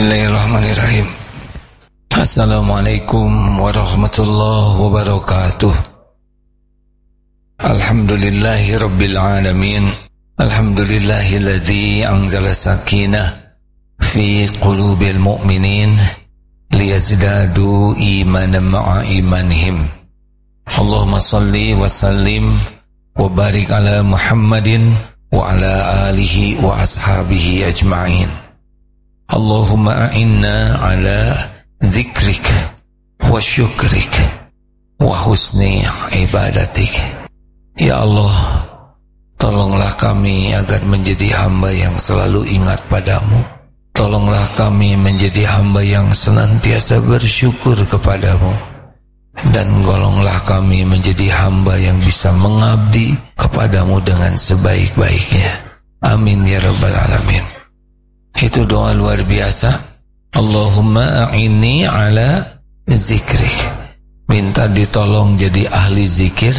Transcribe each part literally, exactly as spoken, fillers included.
Bismillahirrahmanirrahim. Assalamualaikum warahmatullahi wabarakatuh. Alhamdulillahi rabbil alamin. Alhamdulillahilladzi anzala sakinah fi qulubil mu'minin liyazdadu imanan ma'a imanihim. Allahumma salli wa sallim wa barik ala Muhammadin wa ala alihi wa ashabihi ajma'in. Allahumma a'inna ala zikrik wa syukrik wa husni ibadatik. Ya Allah, tolonglah kami agar menjadi hamba yang selalu ingat padamu. Tolonglah kami menjadi hamba yang senantiasa bersyukur kepadamu. Dan golonglah kami menjadi hamba yang bisa mengabdi kepadamu dengan sebaik-baiknya. Amin ya rabbal alamin. Itu doa luar biasa. Allahumma a'inni ala zikrik. Minta ditolong jadi ahli zikir,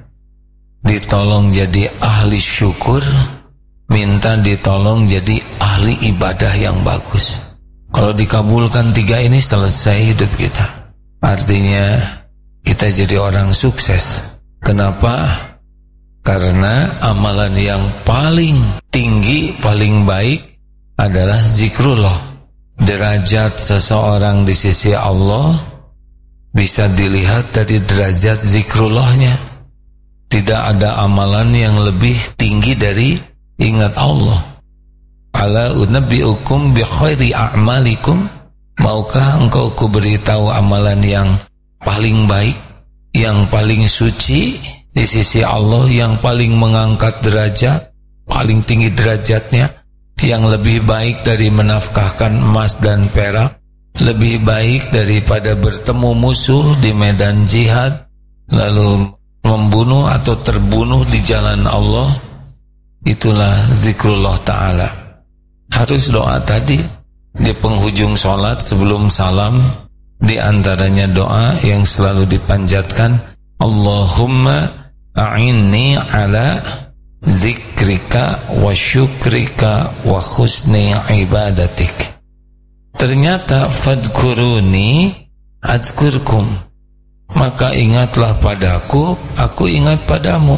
ditolong jadi ahli syukur, minta ditolong jadi ahli ibadah yang bagus. Kalau dikabulkan tiga ini, selesai hidup kita. Artinya kita jadi orang sukses. Kenapa? Karena amalan yang paling tinggi, paling baik adalah zikrullah. Derajat seseorang di sisi Allah bisa dilihat dari derajat zikrullahnya. Tidak ada amalan yang lebih tinggi dari ingat Allah. Ala unabbiukum bi khairi a'malikum. Maukah engkau ku beritahu amalan yang paling baik, yang paling suci di sisi Allah, yang paling mengangkat derajat, paling tinggi derajatnya, yang lebih baik dari menafkahkan emas dan perak, lebih baik daripada bertemu musuh di medan jihad, lalu membunuh atau terbunuh di jalan Allah. Itulah zikrullah ta'ala. Harus doa tadi di penghujung sholat sebelum salam. Di antaranya doa yang selalu dipanjatkan, Allahumma a'inni ala zikrika wa syukrika wa husni ibadatik. Ternyata fadkuruni adzkurkum. Maka ingatlah padaku, aku ingat padamu.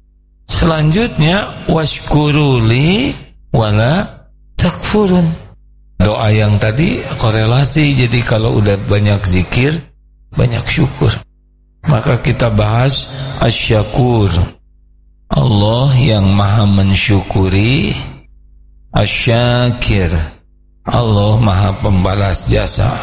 Selanjutnya washkuruli wala takfurun. Doa yang tadi korelasi. Jadi kalau udah banyak zikir, banyak syukur. Maka kita bahas asyakur, Allah yang maha mensyukuri. Asyakir, Allah maha pembalas jasa.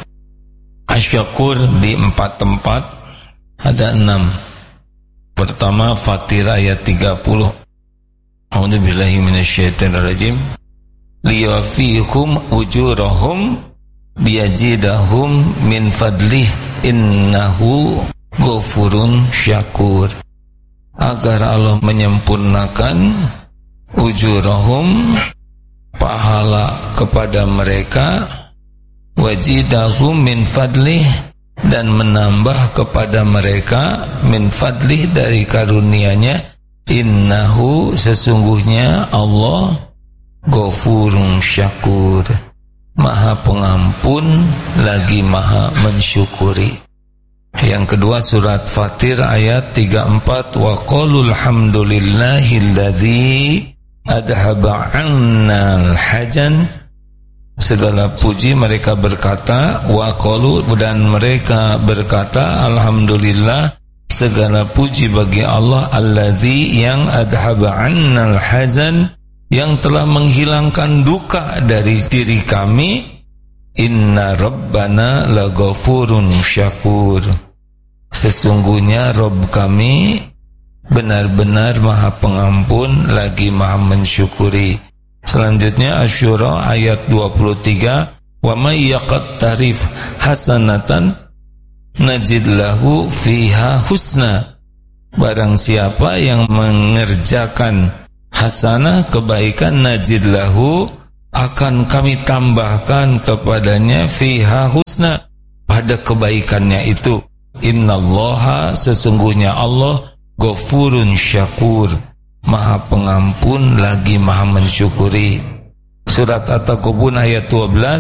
Asyakur di empat tempat, ada enam. Pertama Fatir ayat tiga puluh. A'udzubillahi minasyaitonirrajim. Liyafihum ujurahum biyajidahum min fadlih innahu ghafurun syakur. Agar Allah menyempurnakan ujurahum, pahala kepada mereka, wajidahum min fadlih, dan menambah kepada mereka min fadlih, dari karunia-Nya, innahu, sesungguhnya Allah, ghafurun syakur, maha pengampun lagi maha mensyukuri. Yang kedua surat Fatir ayat tiga puluh empat, wa qalul hamdulillahilladzi adhaba 'annal hajan. Segala puji mereka berkata, wa qalu, dan mereka berkata, alhamdulillah, segala puji bagi Allah, alladzi, yang adhaba 'annal hazan, yang telah menghilangkan duka dari diri kami. Inna rabbana laghafurun syakur. Sesungguhnya Rabb kami benar-benar maha pengampun lagi maha mensyukuri. Selanjutnya Asy-Syura ayat dua puluh tiga, wa may yaqtarif hasanatan najid lahu fiha husna. Barang siapa yang mengerjakan hasanah, kebaikan, najid lahu, akan kami tambahkan kepadanya fiha husna, pada kebaikannya itu. Innallaha, sesungguhnya Allah, ghafurun syakur, maha pengampun lagi maha mensyukuri. Surat At-Taghabun ayat dua belas,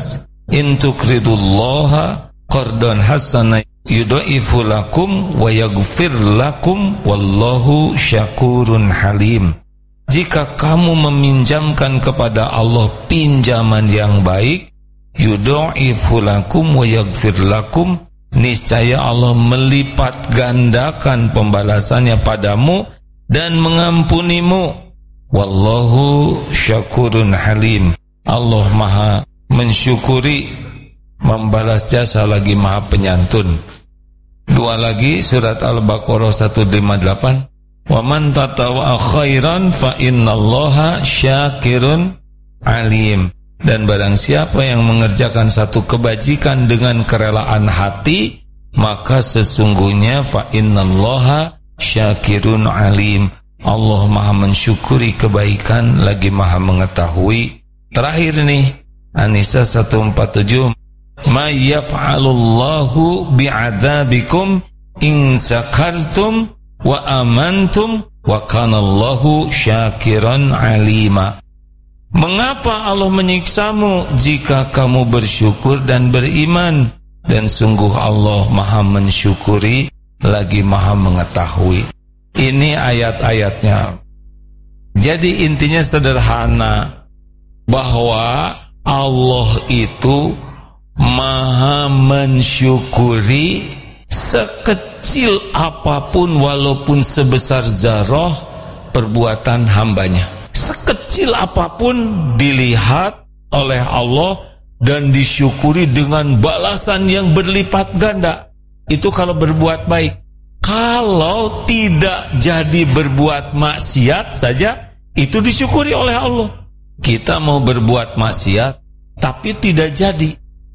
in tuqridullaha qardan hasana yudha'ifu lakum wa yaghfir lakum wallahu syakurun halim. Jika kamu meminjamkan kepada Allah pinjaman yang baik, yudha'ifu lakum wa yaghfir lakum, niscaya Allah melipat gandakan pembalasannya padamu dan mengampunimu. Wallahu syakurun halim. Allah maha mensyukuri, membalas jasa, lagi maha penyantun. Dua lagi, surat Al-Baqarah seratus lima puluh delapan. Wa man tatawa khairan fa innallaha syakirun alim. Dan barang siapa yang mengerjakan satu kebajikan dengan kerelaan hati, maka sesungguhnya fa innallaha syakirun alim. Allah maha mensyukuri kebaikan, lagi maha mengetahui. Terakhir nih, An-Nisa seratus empat puluh tujuh. Ma yaf'alullahu bi'adzabikum in syakartum wa amantum wa kanallahu syakiran alima. Mengapa Allah menyiksamu jika kamu bersyukur dan beriman? Dan sungguh Allah maha mensyukuri, lagi maha mengetahui. Ini ayat-ayatnya. Jadi intinya sederhana, bahwa Allah itu maha mensyukuri sekecil apapun, walaupun sebesar zarah, perbuatan hambanya. Sekecil apapun dilihat oleh Allah dan disyukuri dengan balasan yang berlipat ganda. Itu kalau berbuat baik. Kalau tidak jadi berbuat maksiat saja, itu disyukuri oleh Allah. Kita mau berbuat maksiat tapi tidak jadi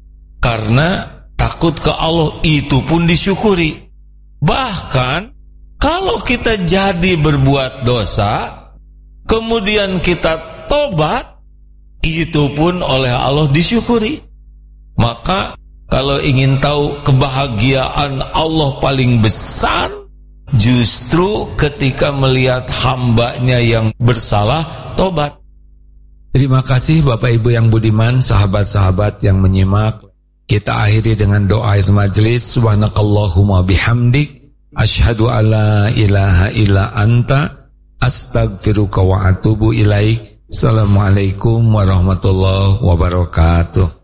karena takut ke Allah, itu pun disyukuri. Bahkan kalau kita jadi berbuat dosa, kemudian kita tobat, itu pun oleh Allah disyukuri. Maka kalau ingin tahu kebahagiaan Allah paling besar, justru ketika melihat hambanya yang bersalah, tobat. Terima kasih Bapak Ibu yang budiman, sahabat-sahabat yang menyimak. Kita akhiri dengan doa akhir majelis. Subhanakallahumma bihamdik, asyhadu alla ilaha illa anta, astaghfiruka wa atubu ilaik. Assalamualaikum warahmatullahi wabarakatuh.